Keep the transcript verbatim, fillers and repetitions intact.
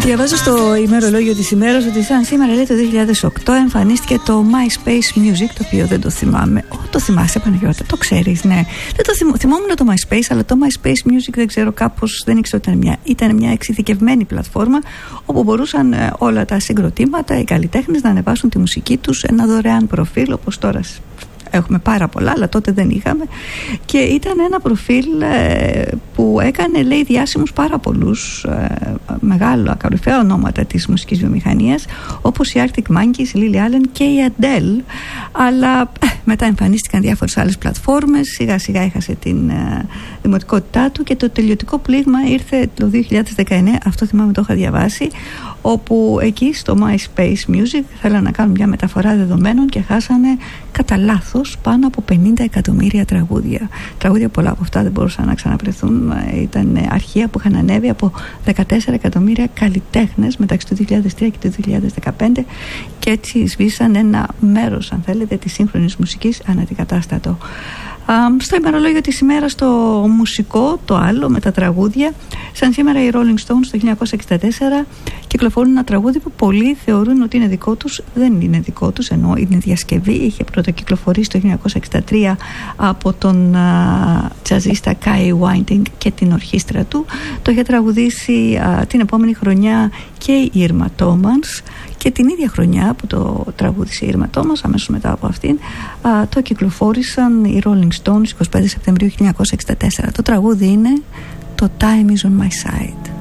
Διαβάζω στο ημερολόγιο της ημέρας ότι σαν σήμερα, λέει, το δύο χιλιάδες οκτώ εμφανίστηκε το MySpace Music, το οποίο δεν το θυμάμαι. Ω, το θυμάσαι, Παναγιώτα, το ξέρεις, ναι. Δεν το θυμ... θυμόμουν το MySpace, αλλά το MySpace Music δεν ξέρω, κάπως δεν ήξερα ότι ήταν μια, ήταν μια εξειδικευμένη πλατφόρμα όπου μπορούσαν ε, όλα τα συγκροτήματα, οι καλλιτέχνες να ανεβάσουν τη μουσική τους, ένα δωρεάν προφίλ, όπως τώρα έχουμε πάρα πολλά, αλλά τότε δεν είχαμε. Και ήταν ένα προφίλ ε, που έκανε, λέει, διάσημους πάρα πολλούς ε, μεγάλα, κορυφαία ονόματα της μουσικής βιομηχανίας, όπως η Arctic Monkeys, η Lily Allen και η Adele. Αλλά ε, μετά εμφανίστηκαν διάφορες άλλες πλατφόρμες, σιγά σιγά έχασε την ε, δημοτικότητά του και το τελειωτικό πλήγμα ήρθε το δύο χιλιάδες δεκαεννέα, αυτό θυμάμαι, το είχα διαβάσει, όπου εκεί στο MySpace Music θέλανε να κάνουν μια μεταφορά δεδομένων και χάσανε κατά λάθος πάνω από πενήντα εκατομμύρια τραγούδια. Τραγούδια πολλά από αυτά δεν μπορούσαν να ξαναπρεθούν. Ήταν αρχεία που είχαν ανέβει από δεκατέσσερα εκατομμύρια καλλιτέχνες μεταξύ του δύο χιλιάδες τρία και του δύο χιλιάδες δεκαπέντε, και έτσι σβήσαν ένα μέρος, αν θέλετε, της σύγχρονης μουσικής αναντικατάστατο. Στο ημερολόγιο της ημέρας το μουσικό, το άλλο με τα τραγούδια, σαν σήμερα οι Rolling Stones το χίλια εννιακόσια εξήντα τέσσερα κυκλοφορούν ένα τραγούδι που πολλοί θεωρούν ότι είναι δικό τους. Δεν είναι δικό τους, ενώ είναι διασκευή. Είχε πρωτοκυκλοφορήσει το χίλια εννιακόσια εξήντα τρία από τον τζαζίστα Kai Winding και την ορχήστρα του. Το είχε τραγουδήσει α, την επόμενη χρονιά και η Irma Thomas, και την ίδια χρονιά που το τραγούδισε η Irma Thomas, αμέσως μετά από αυτήν, α, το κυκλοφόρησαν οι Rolling Stones είκοσι πέντε Σεπτεμβρίου χίλια εννιακόσια εξήντα τέσσερα. Το τραγούδι είναι το Time is on my side.